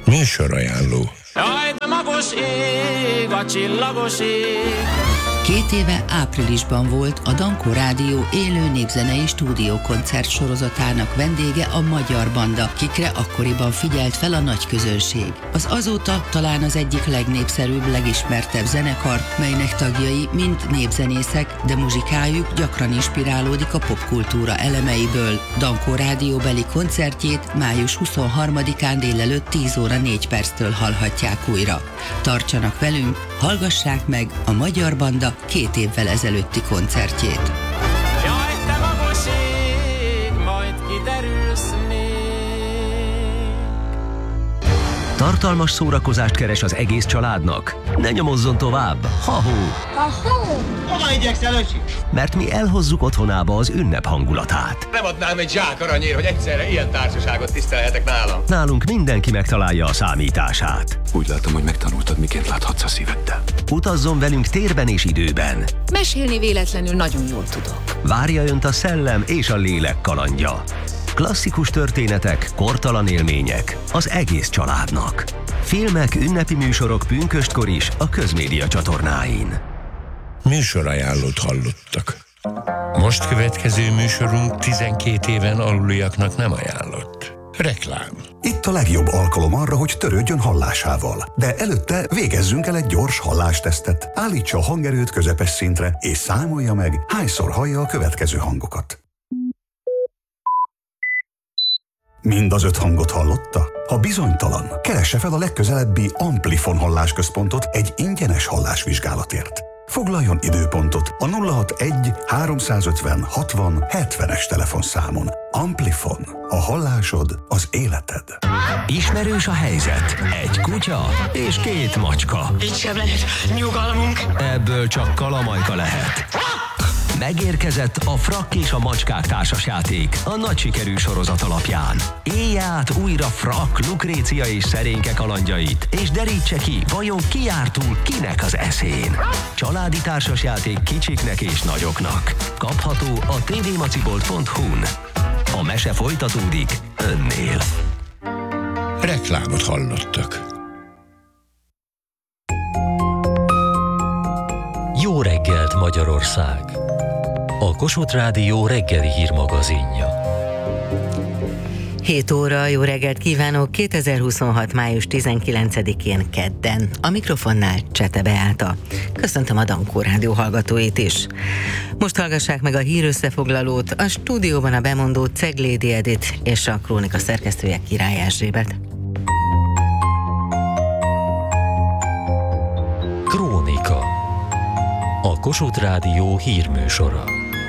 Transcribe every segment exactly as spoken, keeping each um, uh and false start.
Műsorajánló. Jaj, de magos ég, a csillagos ég. Két éve áprilisban volt a Dankó Rádió élő népzenei stúdiókoncert sorozatának vendége a Magyar Banda, kikre akkoriban figyelt fel a nagy közönség. Az azóta talán az egyik legnépszerűbb, legismertebb zenekar, melynek tagjai mind népzenészek, de muzsikájuk gyakran inspirálódik a popkultúra elemeiből. Dankó Rádióbeli koncertjét május huszonharmadikán délelőtt tíz óra négy perctől hallhatják újra. Tartsanak velünk, hallgassák meg a Magyar Banda két évvel ezelőtti koncertjét. Jaj, te magos ég, majd kiderülsz még. Tartalmas szórakozást keres az egész családnak? Ne nyomozzon tovább! Ha-hó! Ha-hó! Hova igyekszel, öcsi? Mert mi elhozzuk otthonába az ünnep hangulatát. Nem adnám egy zsák aranyért, hogy egyszerre ilyen társaságot tisztelhetek nálam. Nálunk mindenki megtalálja a számítását. Úgy látom, hogy megtanultad, miként láthatsz a szíveddel. Utazzon velünk térben és időben. Mesélni véletlenül nagyon jól tudok. Várja önt a szellem és a lélek kalandja. Klasszikus történetek, kortalan élmények az egész családnak. Filmek, ünnepi műsorok pünköstkor is a Közmédia csatornáin. Műsorajánlót hallottak. Most következő műsorunk tizenkét éven aluliaknak nem ajánlott. Reklám. Itt a legjobb alkalom arra, hogy törődjön hallásával. De előtte végezzünk el egy gyors hallástesztet. Állítsa a hangerőt közepes szintre, és számolja meg, hányszor hallja a következő hangokat. Mind az öt hangot hallotta? Ha bizonytalan, keresse fel a legközelebbi Amplifon hallásközpontot egy ingyenes hallásvizsgálatért. Foglaljon időpontot a nulla hatvanegy háromszázötven hatvan hetvenes telefonszámon. Amplifon. A hallásod az életed. Ismerős a helyzet. Egy kutya és két macska. Így sem lehet nyugalmunk. Ebből csak kalamajka lehet. Megérkezett a Frakk és a macskák társasjáték a nagy sikerű sorozat alapján. Élj át újra Frakk, Lukrécia és szerénke kalandjait, és derítse ki, vajon ki jár túl kinek az eszén. Családi társasjáték kicsiknek és nagyoknak. Kapható a tvmacibolt pont hu-n. A mese folytatódik önnél. Reklámot hallottak. Jó reggelt, Magyarország! A Kossuth Rádió reggeli hírmagazinja. hét óra, jó reggelt kívánok, kétezer-huszonhat. május tizenkilencedikén kedden. A mikrofonnál Csete Beáta. Köszöntöm a Dankó Rádió hallgatóit is. Most hallgassák meg a hírösszefoglalót, a stúdióban a bemondó Ceglédi Edit és a krónika szerkesztője Király Erzsébet. Krónika. A Kossuth Rádió hírműsora.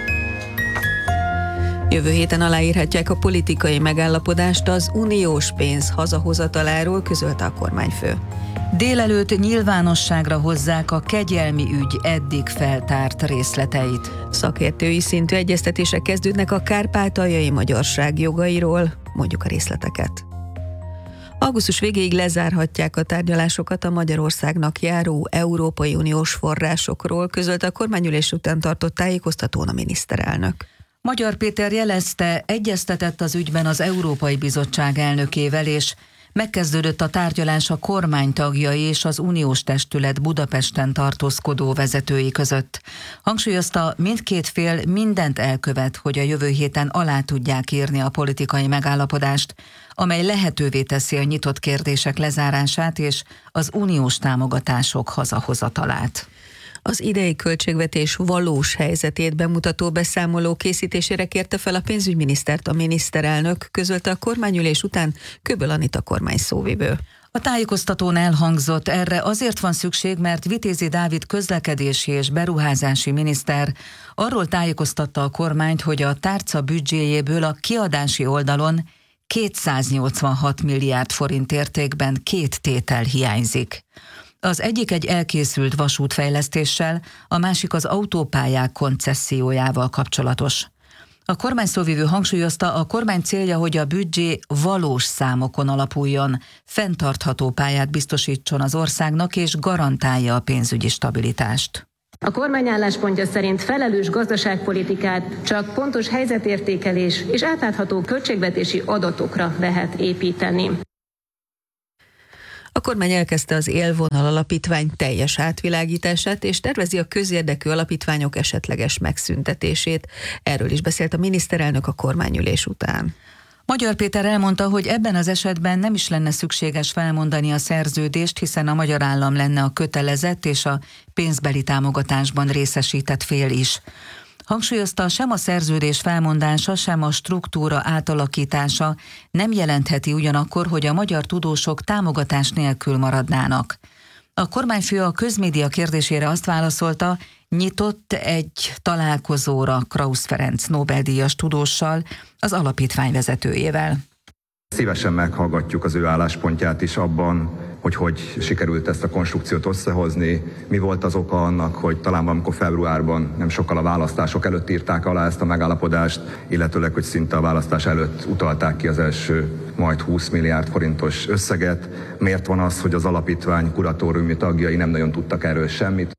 Jövő héten aláírhatják a politikai megállapodást az uniós pénz hazahozataláról, közölte a kormányfő. Délelőtt nyilvánosságra hozzák a kegyelmi ügy eddig feltárt részleteit. Szakértői szintű egyeztetések kezdődnek a kárpátaljai magyarság jogairól, mondjuk a részleteket. Augusztus végéig lezárhatják a tárgyalásokat a Magyarországnak járó Európai Uniós forrásokról, közölte a kormányülés után tartott tájékoztatón a miniszterelnök. Magyar Péter jelezte, egyeztetett az ügyben az Európai Bizottság elnökével, és megkezdődött a tárgyalás a kormány tagjai és az uniós testület Budapesten tartózkodó vezetői között. Hangsúlyozta, mindkét fél mindent elkövet, hogy a jövő héten alá tudják írni a politikai megállapodást, amely lehetővé teszi a nyitott kérdések lezárását és az uniós támogatások hazahozatalát. Az idei költségvetés valós helyzetét bemutató beszámoló készítésére kérte fel a pénzügyminisztert a miniszterelnök, közölte a kormányülés után Köböl Anita kormány szóvivő. A tájékoztatón elhangzott, erre azért van szükség, mert Vitézi Dávid közlekedési és beruházási miniszter arról tájékoztatta a kormányt, hogy a tárca büdzséjéből a kiadási oldalon kétszáznyolcvanhat milliárd forint értékben két tétel hiányzik. Az egyik egy elkészült vasútfejlesztéssel, a másik az autópályák koncessziójával kapcsolatos. A kormány szóvivő hangsúlyozta, a kormány célja, hogy a büdzsé valós számokon alapuljon, fenntartható pályát biztosítson az országnak és garantálja a pénzügyi stabilitást. A kormány álláspontja szerint felelős gazdaságpolitikát csak pontos helyzetértékelés és átlátható költségvetési adatokra lehet építeni. A kormány elkezdte az Élvonal Alapítvány teljes átvilágítását, és tervezi a közérdekű alapítványok esetleges megszüntetését. Erről is beszélt a miniszterelnök a kormányülés után. Magyar Péter elmondta, hogy ebben az esetben nem is lenne szükséges felmondani a szerződést, hiszen a magyar állam lenne a kötelezett és a pénzbeli támogatásban részesített fél is. Hangsúlyozta, sem a szerződés felmondása, sem a struktúra átalakítása nem jelentheti ugyanakkor, hogy a magyar tudósok támogatás nélkül maradnának. A kormányfő a közmédia kérdésére azt válaszolta, nyitott egy találkozóra Krausz Ferenc Nobel-díjas tudóssal, az alapítvány vezetőjével. Szívesen meghallgatjuk az ő álláspontját is abban, hogy hogy sikerült ezt a konstrukciót összehozni, mi volt az oka annak, hogy talán valamikor februárban, nem sokkal a választások előtt írták alá ezt a megállapodást, illetőleg, hogy szinte a választás előtt utalták ki az első majd húsz milliárd forintos összeget. Miért van az, hogy az alapítvány kuratóriumi tagjai nem nagyon tudtak erről semmit?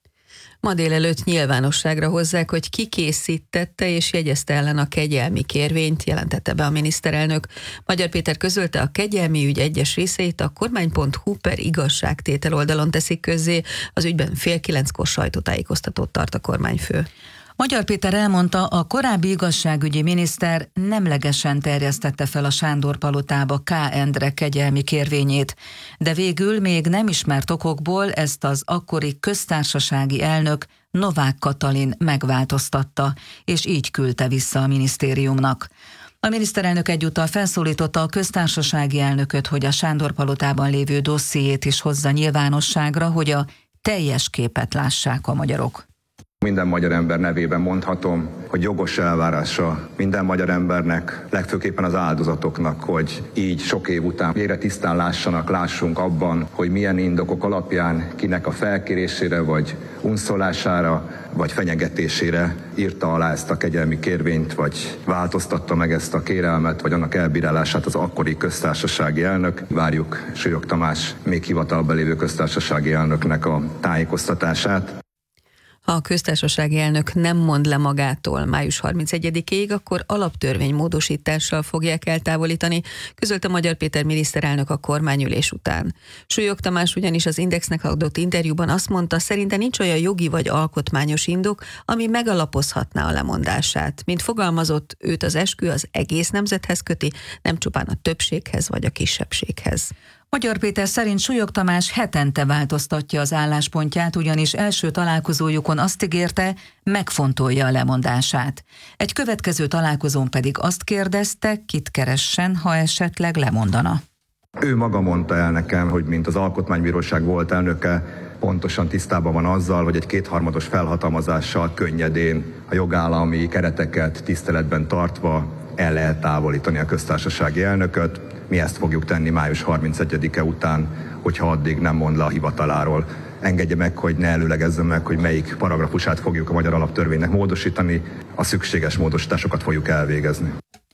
Ma délelőtt nyilvánosságra hozzák, hogy ki készítette és jegyezte ellen a kegyelmi kérvényt, jelentette be a miniszterelnök. Magyar Péter közölte, a kegyelmi ügy egyes részeit a kormány pont hu per igazságtétel oldalon teszik közzé, az ügyben fél kilenckor sajtótájékoztatót tart a kormányfő. Magyar Péter elmondta, a korábbi igazságügyi miniszter nemlegesen terjesztette fel a Sándor palotába K. Endre kegyelmi kérvényét, de végül még nem ismert okokból ezt az akkori köztársasági elnök Novák Katalin megváltoztatta, és így küldte vissza a minisztériumnak. A miniszterelnök egyúttal felszólította a köztársasági elnököt, hogy a Sándor palotában lévő dossziét is hozza nyilvánosságra, hogy a teljes képet lássák a magyarok. Minden magyar ember nevében mondhatom, hogy jogos elvárása minden magyar embernek, legfőképpen az áldozatoknak, hogy így sok év után végre tisztán lássanak, lássunk abban, hogy milyen indokok alapján kinek a felkérésére, vagy unszolására, vagy fenyegetésére írta alá ezt a kegyelmi kérvényt, vagy változtatta meg ezt a kérelmet, vagy annak elbírálását az akkori köztársasági elnök. Várjuk Súlyog Tamás még hivatalban lévő köztársasági elnöknek a tájékoztatását. Ha a köztársasági elnök nem mond le magától május harmincegyedikéig, akkor alaptörvénymódosítással fogják eltávolítani, közölte Magyar Péter miniszterelnök a kormányülés után. Súlyog Tamás ugyanis az Indexnek adott interjúban azt mondta, szerinte nincs olyan jogi vagy alkotmányos indok, ami megalapozhatná a lemondását. Mint fogalmazott, őt az eskü az egész nemzethez köti, nem csupán a többséghez vagy a kisebbséghez. Magyar Péter szerint Súlyog Tamás hetente változtatja az álláspontját, ugyanis első találkozójukon azt ígérte, megfontolja a lemondását. Egy következő találkozón pedig azt kérdezte, kit keressen, ha esetleg lemondana. Ő maga mondta el nekem, hogy mint az Alkotmánybíróság volt elnöke, pontosan tisztában van azzal, hogy egy kétharmados felhatalmazással könnyedén a jogállami kereteket tiszteletben tartva el lehet távolítani a köztársasági elnököt. Mi ezt fogjuk tenni május harmincegyedike után, hogyha addig nem mond le a hivataláról. Engedje meg, hogy ne előlegezzem meg, hogy melyik paragrafusát fogjuk a magyar alaptörvénynek módosítani, a szükséges módosításokat fogjuk elvégezni.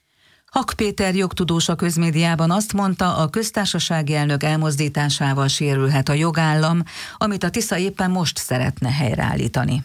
Hak Péter jogtudós a közmédiában azt mondta, a köztársasági elnök elmozdításával sérülhet a jogállam, amit a Tisza éppen most szeretne helyreállítani.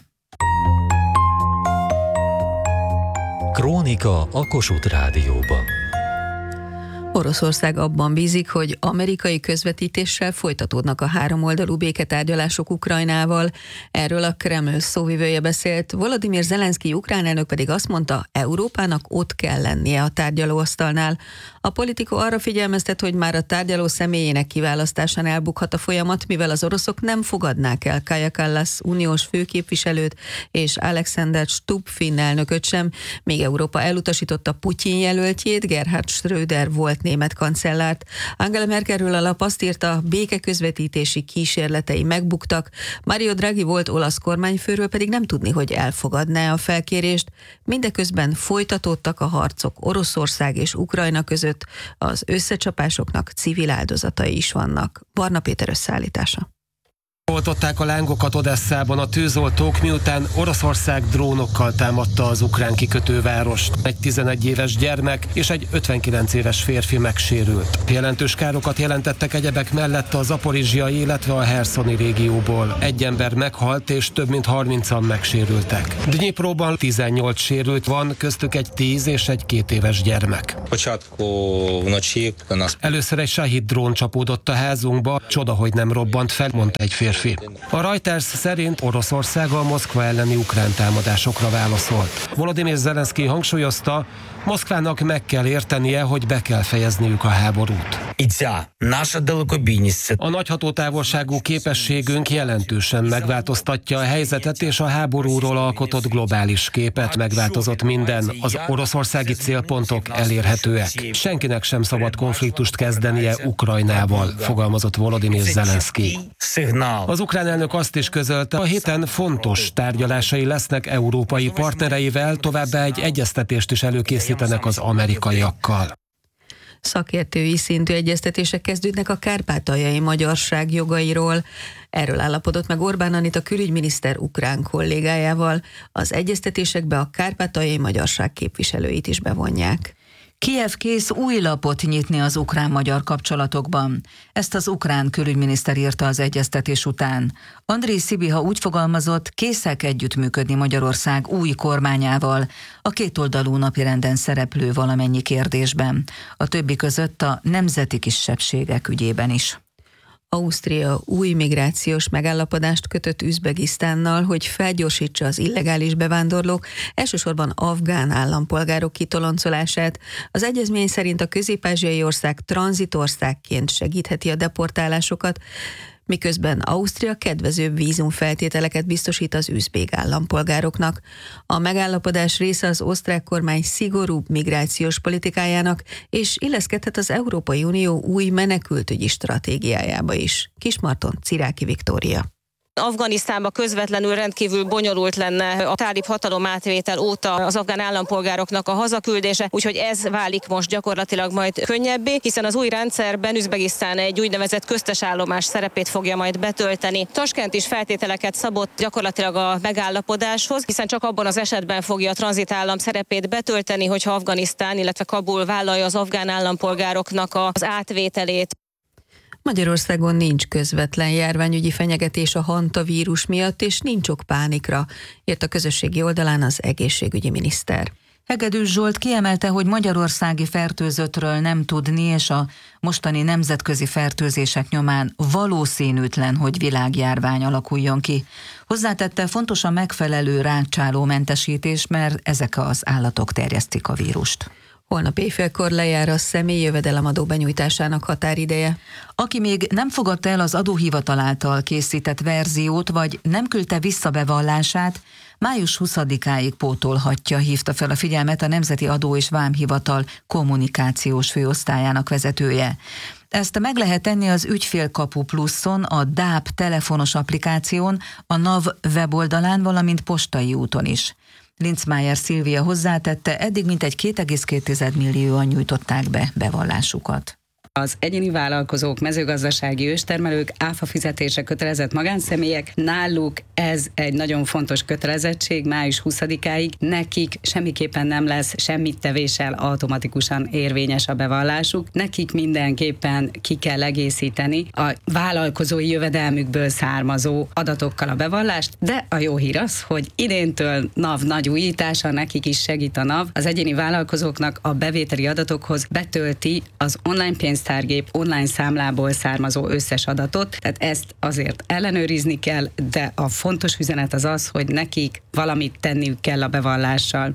Krónika a Kossuth Rádióban. Oroszország abban bízik, hogy amerikai közvetítéssel folytatódnak a háromoldalú béketárgyalások Ukrajnával. Erről a Kreml szóvivője beszélt, Volodymyr Zelenszkij ukrán elnök pedig azt mondta, Európának ott kell lennie a tárgyalóasztalnál. A Politico arra figyelmeztet, hogy már a tárgyaló személyének kiválasztásán elbukhat a folyamat, mivel az oroszok nem fogadnák el Kaja Kallas uniós főképviselőt és Alexander Stubb finn elnököt sem, még Európa elutasította Putyin jelöltjét, Gerhard Schröder volt német kancellárt. Angela Merkelről a lap azt írta, békeközvetítési kísérletei megbuktak, Mario Draghi volt olasz kormányfőről pedig nem tudni, hogy elfogadná a felkérést. Mindeközben folytatódtak a harcok Oroszország és Ukrajna között, az összecsapásoknak civil áldozatai is vannak. Barna Péter összeállítása. Oltották a lángokat Odesszában a tűzoltók, miután Oroszország drónokkal támadta az ukrán kikötővárost. Egy tizenegy éves gyermek és egy ötvenkilenc éves férfi megsérült. Jelentős károkat jelentettek egyebek mellett a zaporizsiai, illetve a herszoni régióból. Egy ember meghalt és több mint harmincan megsérültek. Dnyipróban tizennyolc sérült van, köztük egy tíz és egy két éves gyermek. Először egy Shahid drón csapódott a házunkba, csoda, hogy nem robbant fel, mondta egy férfi. A Reuters szerint Oroszország a Moszkva elleni ukrán támadásokra válaszolt. Volodymyr Zelenszky hangsúlyozta, Moszkvának meg kell értenie, hogy be kell fejezniük a háborút. A nagyhatótávolságú képességünk jelentősen megváltoztatja a helyzetet, és a háborúról alkotott globális képet. Megváltozott minden, az oroszországi célpontok elérhetőek. Senkinek sem szabad konfliktust kezdenie Ukrajnával, fogalmazott Volodymyr Zelenszky. Az ukrán elnök azt is közölte, a héten fontos tárgyalásai lesznek európai partnereivel, továbbá egy egyeztetést is előkészítenek az amerikaiakkal. Szakértői szintű egyeztetések kezdődnek a kárpátaljai magyarság jogairól. Erről állapodott meg Orbán Anita külügyminiszter ukrán kollégájával. Az egyeztetésekbe a kárpátaljai magyarság képviselőit is bevonják. Kijev kész új lapot nyitni az ukrán-magyar kapcsolatokban. Ezt az ukrán külügyminiszter írta az egyeztetés után. Andrej Szibiha úgy fogalmazott, készek együttműködni Magyarország új kormányával, a kétoldalú napirenden szereplő valamennyi kérdésben, a többi között a nemzeti kisebbségek ügyében is. Ausztria új migrációs megállapodást kötött Üzbegisztánnal, hogy felgyorsítsa az illegális bevándorlók, elsősorban afgán állampolgárok kitoloncolását. Az egyezmény szerint a közép-ázsiai ország tranzitországként segítheti a deportálásokat, miközben Ausztria kedvezőbb vízumfeltételeket biztosít az üzbég állampolgároknak. A megállapodás része az osztrák kormány szigorúbb migrációs politikájának, és illeszkedhet az Európai Unió új menekültügyi stratégiájába is. Kismarton, Ciráki Viktória. Afganisztánban közvetlenül rendkívül bonyolult lenne a tálib hatalomátvétel óta az afgán állampolgároknak a hazaküldése, úgyhogy ez válik most gyakorlatilag majd könnyebbé, hiszen az új rendszerben Üzbegisztán egy úgynevezett köztes állomás szerepét fogja majd betölteni. Taskent is feltételeket szabott gyakorlatilag a megállapodáshoz, hiszen csak abban az esetben fogja a tranzitállam szerepét betölteni, hogyha Afganisztán, illetve Kabul vállalja az afgán állampolgároknak az átvételét. Magyarországon nincs közvetlen járványügyi fenyegetés a hantavírus miatt, és nincs ok pánikra, írt a közösségi oldalán az egészségügyi miniszter. Hegedűs Zsolt kiemelte, hogy magyarországi fertőzöttről nem tudni, és a mostani nemzetközi fertőzések nyomán valószínűtlen, hogy világjárvány alakuljon ki. Hozzátette, fontos a megfelelő rákcsáló mentesítés, mert ezek az állatok terjesztik a vírust. Holnap éjfélkor lejár a személyi jövedelemadó benyújtásának határideje. Aki még nem fogadta el az adóhivatal által készített verziót, vagy nem küldte vissza bevallását, május huszadikáig pótolhatja, hívta fel a figyelmet a Nemzeti Adó és Vámhivatal kommunikációs főosztályának vezetője. Ezt meg lehet tenni az Ügyfélkapu Pluszon, a dáp telefonos applikáción, a NAV weboldalán, valamint postai úton is. Linzmájer Szilvia hozzátette, eddig mintegy két egész két millióan nyújtották be bevallásukat. Az egyéni vállalkozók, mezőgazdasági őstermelők, áfa fizetése kötelezett magánszemélyek, náluk ez egy nagyon fontos kötelezettség, május huszadikáig, nekik semmiképpen nem lesz semmit tevéssel automatikusan érvényes a bevallásuk, nekik mindenképpen ki kell egészíteni a vállalkozói jövedelmükből származó adatokkal a bevallást, de a jó hír az, hogy idéntől NAV nagy újítása, nekik is segít a NAV, az egyéni vállalkozóknak a bevételi adatokhoz betölti az online pénzt tárgép online számlából származó összes adatot, tehát ezt azért ellenőrizni kell, de a fontos üzenet az az, hogy nekik valamit tenniük kell a bevallással.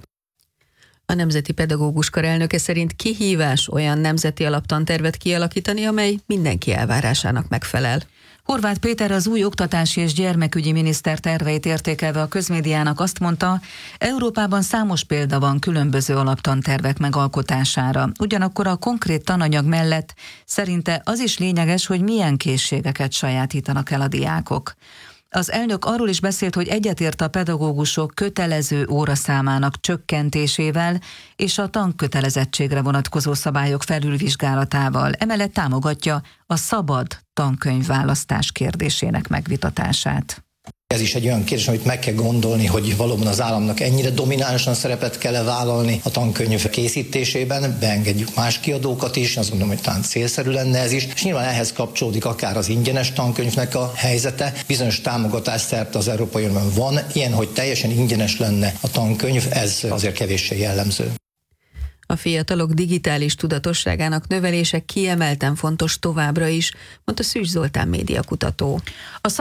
A Nemzeti Pedagógus Kar elnöke szerint kihívás olyan nemzeti alaptantervet kialakítani, amely mindenki elvárásának megfelel. Horváth Péter az új oktatási és gyermekügyi miniszter terveit értékelve a közmédiának azt mondta, Európában számos példa van különböző alaptantervek megalkotására. Ugyanakkor a konkrét tananyag mellett szerinte az is lényeges, hogy milyen készségeket sajátítanak el a diákok. Az elnök arról is beszélt, hogy egyetért a pedagógusok kötelező óraszámának csökkentésével és a tankötelezettségre vonatkozó szabályok felülvizsgálatával. Emellett támogatja a szabad tankönyvválasztás kérdésének megvitatását. Ez is egy olyan kérdés, amit meg kell gondolni, hogy valóban az államnak ennyire dominánsan szerepet kell vállalni a tankönyv készítésében, beengedjük más kiadókat is, azt gondolom, hogy talán célszerű lenne ez is, és nyilván ehhez kapcsolódik akár az ingyenes tankönyvnek a helyzete. Bizonyos támogatás szerte az Európai Unióban van, ilyen, hogy teljesen ingyenes lenne a tankönyv, ez azért kevéssé jellemző. A fiatalok digitális tudatosságának növelése kiemelten fontos továbbra is, mondta Szűcs Zoltán médiakutató. A